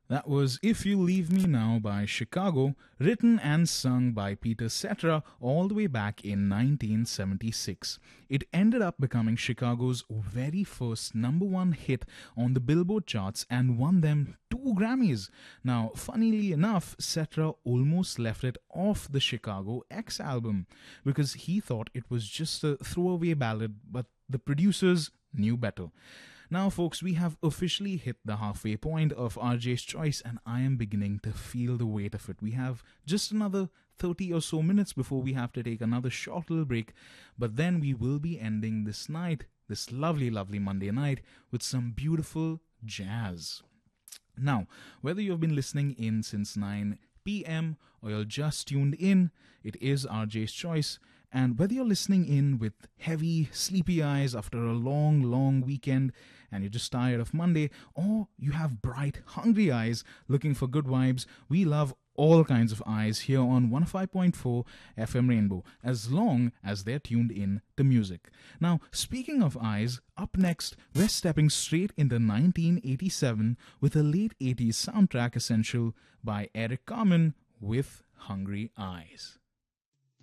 That was If You Leave Me Now by Chicago, written and sung by Peter Cetera all the way back in 1976. It ended up becoming Chicago's very first number one hit on the Billboard charts and won them 2 Grammys. Now, funnily enough, Cetera almost left it off the Chicago X album because he thought it was just a throwaway ballad, but the producers knew better. Now, folks, we have officially hit the halfway point of RJ's Choice, and I am beginning to feel the weight of it. We have just another 30 or so minutes before we have to take another short little break, but then we will be ending this night, this lovely, lovely Monday night, with some beautiful jazz. Now, whether you've been listening in since 9 p.m. or you're just tuned in, it is RJ's Choice. And whether you're listening in with heavy, sleepy eyes after a long, long weekend and you're just tired of Monday, or you have bright, hungry eyes looking for good vibes, we love all kinds of eyes here on 105.4 FM Rainbow, as long as they're tuned in to music. Now, speaking of eyes, up next, we're stepping straight into 1987 with a late 80s soundtrack essential by Eric Carmen with Hungry Eyes.